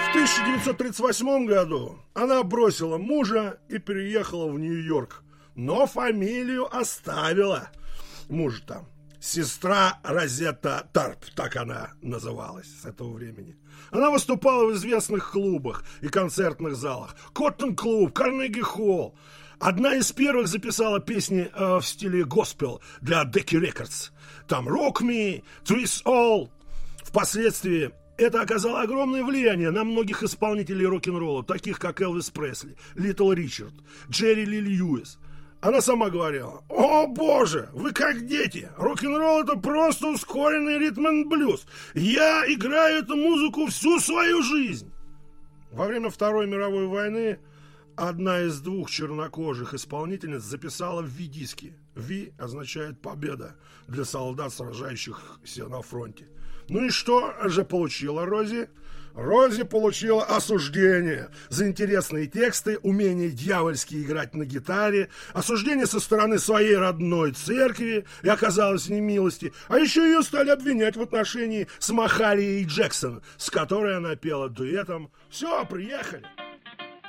В 1938 году она бросила мужа и переехала в Нью-Йорк, но фамилию оставила. Муж там. Сестра Розетта Тарп, так она называлась с этого времени. Она выступала в известных клубах и концертных залах. Коттон-клуб, Карнеги-холл. Одна из первых записала песни в стиле госпел для Decca Records. Там «Rock Me», «Twist All». Впоследствии это оказало огромное влияние на многих исполнителей рок-н-ролла, таких как Элвис Пресли, Литл Ричард, Джерри Ли Льюис. Она сама говорила: «О боже, вы как дети, рок-н-ролл это просто ускоренный ритм-н-блюз. Я играю эту музыку всю свою жизнь». Во время Второй мировой войны одна из двух чернокожих исполнительниц записала Ви-диски. Ви означает «победа» для солдат, сражающихся на фронте. Ну и что же получила Рози? Рози получила осуждение за интересные тексты, умение дьявольски играть на гитаре, осуждение со стороны своей родной церкви и оказалась в немилости. А еще ее стали обвинять в отношении с Махарией Джексон, с которой она пела дуэтом. Все, приехали.